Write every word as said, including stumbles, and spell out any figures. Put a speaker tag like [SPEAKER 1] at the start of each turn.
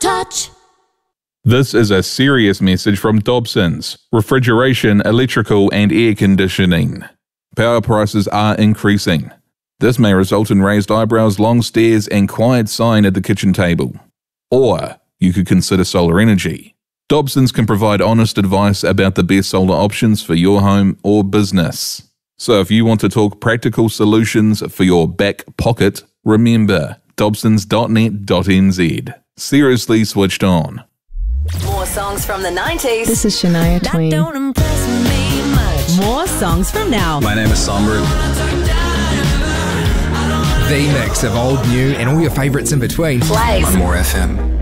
[SPEAKER 1] Touch.
[SPEAKER 2] This is a serious message from Dobsons, refrigeration, electrical and air conditioning. Power prices are increasing. This may result in raised eyebrows, long stares and quiet sighing at the kitchen table. Or you could consider solar energy. Dobsons can provide honest advice about the best solar options for your home or business. So if you want to talk practical solutions for your back pocket, remember dobsons dot net dot n z. Seriously switched on.
[SPEAKER 3] More songs from the nineties.
[SPEAKER 4] This is Shania Twain.
[SPEAKER 3] That don't impress me much. More songs from now.
[SPEAKER 5] My name is Sombra.
[SPEAKER 6] The mix of old, new, and all your favourites in between.
[SPEAKER 3] Plays.
[SPEAKER 5] On More F M.